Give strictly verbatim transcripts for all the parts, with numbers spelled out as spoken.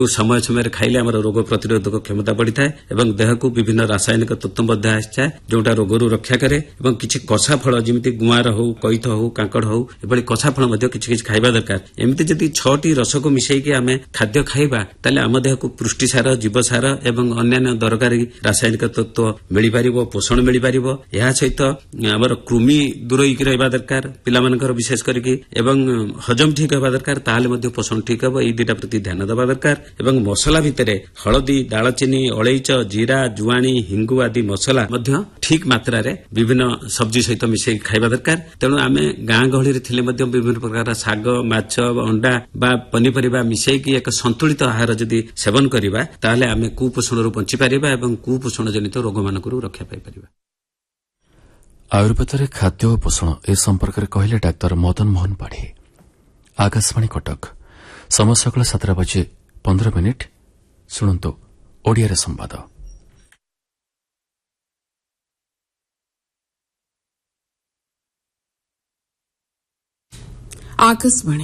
समय समय खाइले आम रोग प्रतिरोधक क्षमता बढ़ी था और देह को विभिन्न रासायनिक तत्व मध्य आसाए जोटा रोगरू रक्षा करे और किसी कषा फल जमी गुआर हो कैथ हो कांकड़ हो एभली कषा फल किसी किसी खाइबा दरकार एमती जदि छटी रस को मिसेकी आम खाद्य खाइबा ताले आम देह को पुष्टिसार जीवसार एवं अन्य दरकारी रासायनिक तत्व मिल पार पोषण मिल पार यह सहित आमर कृमि दूर रहा दरकार पिलामानकर विशेष करके एवं हजम ठीक होगा दरकार ताले पोषण ठीक हम ये दुटा प्रति ध्यान देवा दरकार एवं मसला भितर हलदी दालचीनी अलैच जीरा जुआणी हिंगु आदि मसला मध्य ठीक मात्रा रे विभिन्न सब्जी सहित मिसे खाइबा दरकार तेणु आम गाँ गहली थिले मध्य विभिन्न प्रकार साग माछ अंडा बा पनीपरिबा मिसेकी एक संतुलित आहार जदि सेवन करिबा ताले आम कुपोषण बंची पारिबा एवं कुपोषण जनित रोग मानक रक्षा पाई परिबा। आयुर्वेद खाद्य और पोषण ए संपर्क में कहले डाक्तर मदन मोहन पाढ़ी। आकाशवाणी कटक समय सकाल सातटा बजे पंद्रह मिनिट शुणु ओडिया संवाद। आकाशवाणी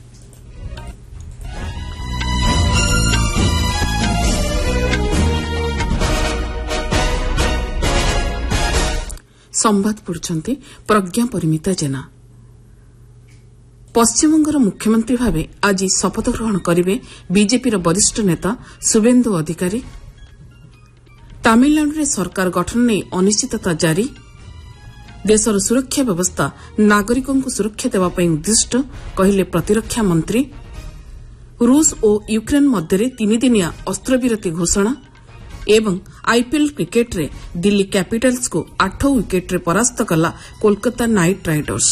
संवाद पढ़ुछंती प्रज्ञा परिमिता जेना। पश्चिमबंगर मुख्यमंत्री भाव आज शपथ ग्रहण करेंगे बीजेपी वरिष्ठ नेता शुभेन्दु अधिकारी। तमिलनाडु में सरकार गठन नहीं अनिश्चितता जारी। देशर सुरक्षा व्यवस्था नागरिकों को सुरक्षा देवाई उद्दिष्ट कहले प्रतिरक्षा मंत्री। रूस और यूक्रेन मध्य तीन दिनिया अस्त्रविरति घोषणा एवं आईपीएल क्रिकेट रे दिल्ली कैपिटल्स को आठ विकेट रे परास्त कला कोलकाता नाइट राइडर्स।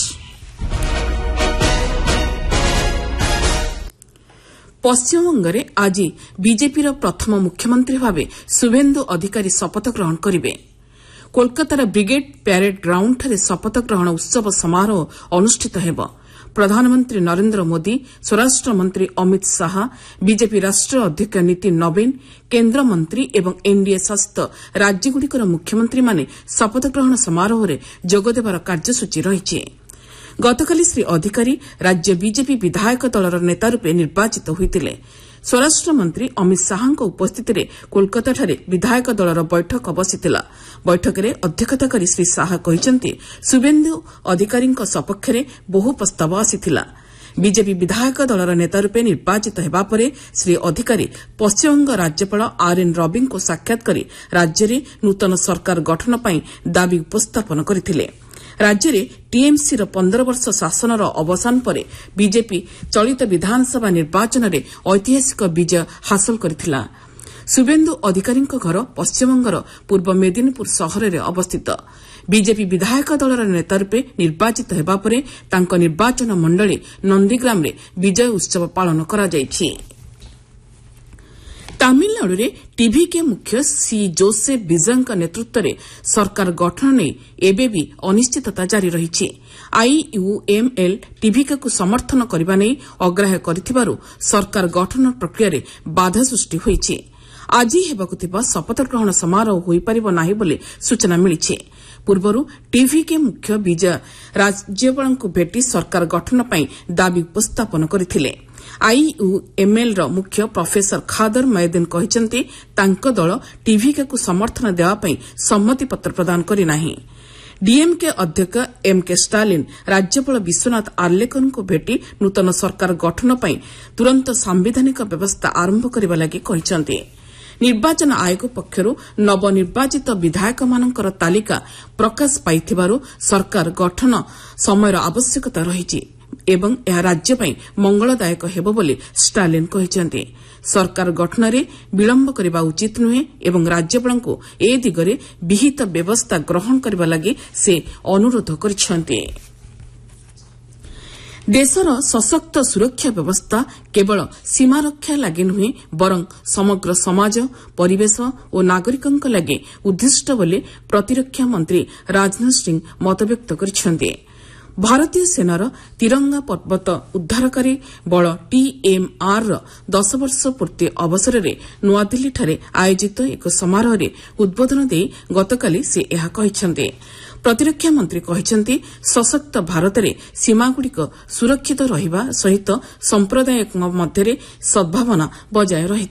पश्चिमबंगरे आज बीजेपी प्रथम मुख्यमंत्री भाव शुभेन्दु अधिकारी शपथ ग्रहण करेंगे। कोलकातार ब्रिगेड प्यारेड ग्राउंड ठारे शपथ ग्रहण उत्सव समारोह अनुष्ठित हेब। प्रधानमंत्री नरेंद्र मोदी, स्वराष्ट्र मंत्री अमित शाह, बीजेपी राष्ट्रीय अध्यक्ष नितिन नवीन, केन्द्र मंत्री एवं एनडीए शासित राज्यगुड़िकर मुख्यमंत्री माने शपथ ग्रहण समारोह में जोगदेवार कार्यसूची रही। गतकाली श्री अधिकारी राज्य बीजेपी विधायक दलर नेता रूपे निर्वाचित होते। स्वराष्ट्र मंत्री अमित शाह उपस्थित में कोलकाताଠାରେ विधायक दलर बैठक बसिथिला। बैठक में अध्यक्षता करी श्री शाह कहते शुभेन्दु अधिकारी सपक्ष में बहु प्रस्ताव आसीथिला। बीजेपी विधायक दलर नेता रूपे निर्वाचित हेबा परे श्री अधिकारी पश्चिमबंग राज्यपाल आर एन रवि को साक्षात करी राज्य में नूतन सरकार गठन पर दाबी उपस्थापन करथिले। राज्य में टीएमसी पंदर वर्ष शासनर अवसान पर बीजेपी चलित विधानसभा निर्वाचन में ऐतिहासिक विजय हासिल करथिला। शुभेन्दु अधिकारी घर पश्चिमबंगर पूर्व मेदिनीपुर सहर में अवस्थित। बीजेपी विधायक दलर नेता रूपे निर्वाचित हेबा परे तांको निर्वाचन मंडली नंदीग्राम में विजय उत्सव पालन करा जायछि। तमिलनाडु में टीवीके मुख्य सी जोसेफ विजय नेतृत्व में सरकार गठन नहीं एबे भी अनिश्चितता जारी रही। आईयूएमएल टीवीके को समर्थन करने नहीं अग्राह्य करिथिबारु सरकार गठन प्रक्रिया रे बाधा सृष्टि होईछि। आज हेबाकुथिबा शपथ ग्रहण समारोह होई परिबो नाही बोली सूचना मिलिछि। पूर्वरु टीवीके मुख्य विजय राज्यपाल को भेटी सरकार गठन पर दाबी उपस्थापन करथिले। आईयूएमएल रो मुख्य प्रोफेसर खादर मैदन कहते तांको दल टीवीके को समर्थन देवाई सम्मति पत्र प्रदान करि नाही। डीएमके अध्यक्ष एमके स्टालिन राज्यपाल विश्वनाथ आर्लेकन को भेटी नूतन सरकार गठन पर तुरंत सांविधानिक व्यवस्था आरंभ करने लगी कहते। निर्वाचन आयोग पक्षरू नवनिर्वाचित विधायक मानकर तालिका प्रकाश पाइथिबारु सरकार गठन समयर आवश्यकता रही एवं यह राज्य ପାଇଁ मंगलदायक हेबो बोली स्टालिन कहते। सरकार गठन रे विलंब करबा उचित नुहे एवं राज्यपाल को ए दिगरे विहित व्यवस्था ग्रहण करबा लागि से अनुरोध करिसेंते। देशर सशक्त सुरक्षा व्यवस्था केवल सीमारक्षा लागि नुहे बरं समग्र समाज परिवेश और नागरिकंक लागि उद्दिष्ट बोली प्रतिरक्षा मंत्री राजनाथ सिंह मतव्यक्त करिसेंते। भारतीय सेनार तिरंगा पर्वत उद्धारकारी बल टीएमआर दस वर्ष पूर्ति अवसर में नुआदिल्ली आयोजित एक समारोह में उद्बोधन दे गतकाली से यह कहते। प्रतिरक्षा मंत्री कहते सशक्त भारत में सीमागुड़िक सुरक्षित रहिबा सहित संप्रदाय मध्य सद्भावना बजाय रही।